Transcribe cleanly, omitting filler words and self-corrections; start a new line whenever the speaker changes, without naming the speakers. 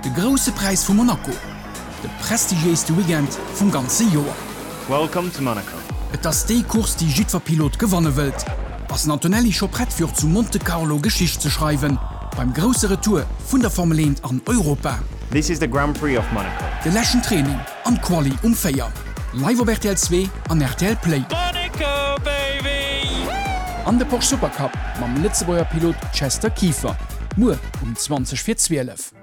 De grosse Preis vu Monaco. De prestigieeste Weekend vum ganze Joer.
Welcome to Monaco.
Et ass déi Kurs die Jitwerpilot gewanne wëlt. Ass Antonelli Choprett fir zu Monte Carlo Geschicht ze schreiben, beim grosse Retour vun der Formel 1 an Europa.
This is the Grand Prix of Monaco.
De lächen Training an Quali Féier. Live op RTL 2 an RTL Play.
Monaco, baby!
An de Porsche Supercup mam Litzebauer Pilot Chester Kiefer. Mo 20:12.